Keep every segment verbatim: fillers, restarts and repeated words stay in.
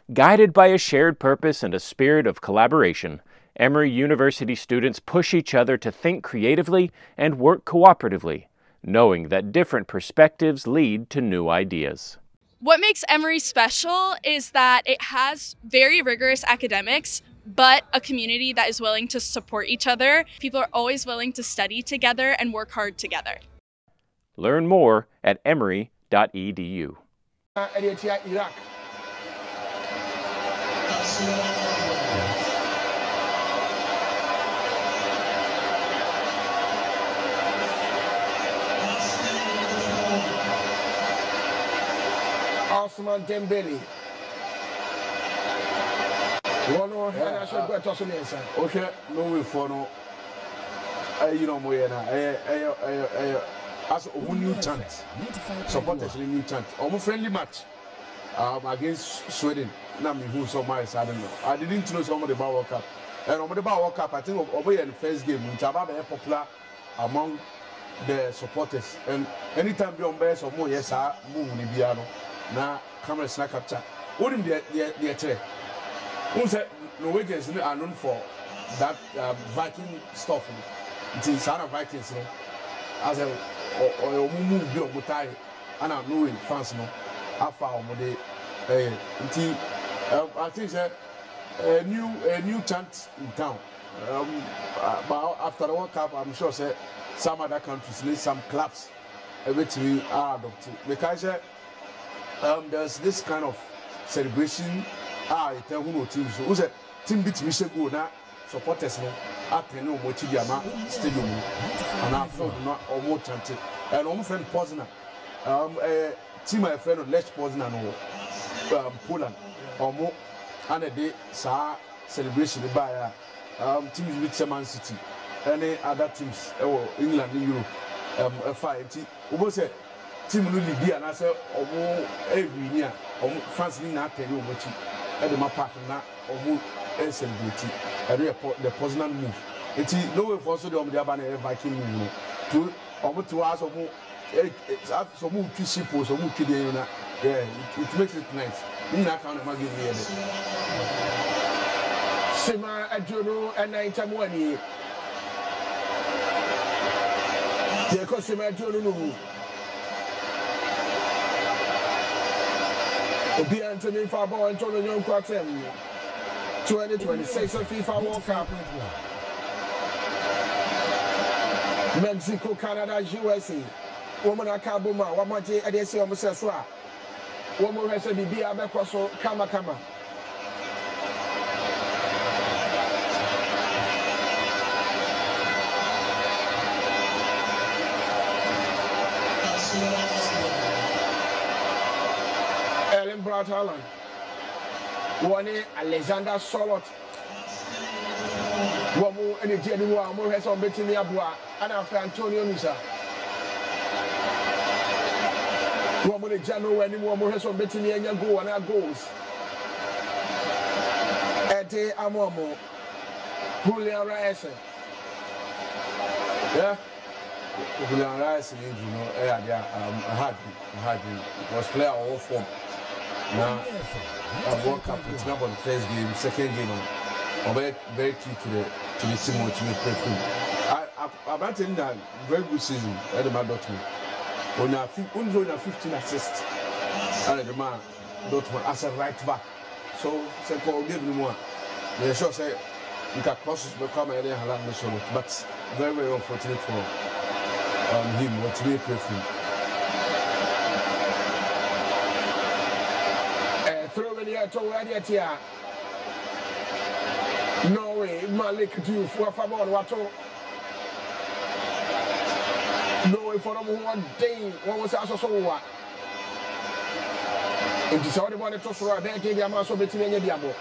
Guided by a shared purpose and a spirit of collaboration, Emory University students push each other to think creatively and work cooperatively, knowing that different perspectives lead to new ideas. What makes Emory special is that it has very rigorous academics, but a community that is willing to support each other. People are always willing to study together and work hard together. Learn more at emory dot e d u. Iraq. Osman Dembele. One more hand I should go to some inside. Okay, no way for no. I you know more na. I I I as a new chance. Supporters a new chance. Almost friendly match. Um against Sweden. Na me who so my I don't know. I didn't know some of the World Cup. And on the World Cup I think over the first game which are very popular among the supporters. And anytime be on base or more yes I move ni biano. Na camera snack capture. What in the the the tray? Who said Norwegians are known for that um, Viking stuff? It's in South Vikings, you know. As a or move your mutai, and I'm knowing France, no. Alpha or Mode, eh? I think a new a new chant in town. Um, but after the World Cup, I'm sure say some other countries need some clubs. Everything are adopted because um, there's this kind of celebration. Ah, I tell who teams who said team beat me go na supporters no attend no mo chidiama stadium and I feel not or more chanted and my friend Poznan um eh team my friend Lech Poznan no um Poland or more and a day sa celebration by um teams with Man City any other teams eh England in Europe um five team we say team no Libya and I say or more every year or France ni na attend no mo chi and my partner now or who is celebrating the Poznan move. It's no way for so the Omdiabana Viking move. To almost two hours of more, it's up some more kissy post or more kidding. Yeah, it makes it nice. In that kind of magazine here. Sima Adjono and nine time one year. The Cosima Adjono. Obi Anthony Fabo and Tony Young Quartem twenty twenty-six FIFA World Cup. Mexico, Canada, U S A. Woman Akabuma, Wamaji Edesi Omoseswa. Woman has a B B Abekoso, Kama Kama. Ellen Brad Holland. One Alexander Solot. One more energy and one more has on Betty Abua and after Antonio Nusa. One more Jano and one more has on Betty and go and our goals. Ete Amomo. Julian Rice. Yeah. Julian Rice, you know, yeah, yeah, um, I had, I had, it was player all form. Now, I World Cup, it's not about the first game, second game, I'm very, very key to the to the team which may play through. I, I, I'm not in that very good season at the man Dortmund. When I think only fifteen assists at the man Dortmund as a right back. So, say, Paul give me more. They sure say you can cross become a Holland solo, but very, very unfortunate for um, him what may play through. To Norway, Malik Diouf, for Fabon, Wato. Norway for them one day, what was also so what? And it's all the one that was right there, gave you so between any diabo.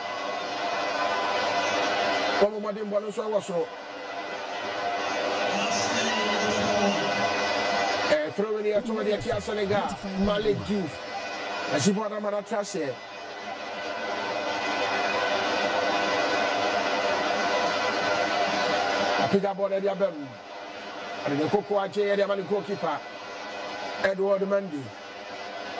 One more than one so was so. Throw the automatic Senegal, Malik Diouf. As you brought them on a trash here. Pick up on the Abem and the Cocoa J. and the goalkeeper Edward Mendy.